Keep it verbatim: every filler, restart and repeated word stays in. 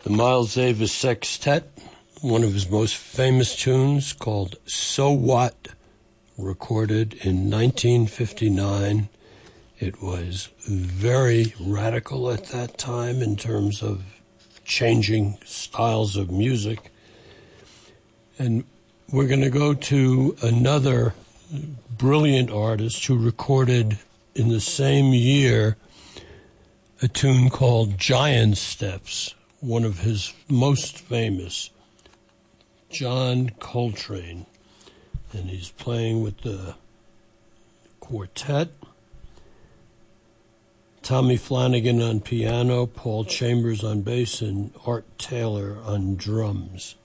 the Miles Davis Sextet, one of his most famous tunes called So What, recorded in nineteen fifty-nine. It was very radical at that time in terms of changing styles of music. And we're going to go to another brilliant artist who recorded in the same year a tune called Giant Steps, one of his most famous, John Coltrane. And he's playing with the quartet, Tommy Flanagan on piano, Paul Chambers on bass, and Art Taylor on drums.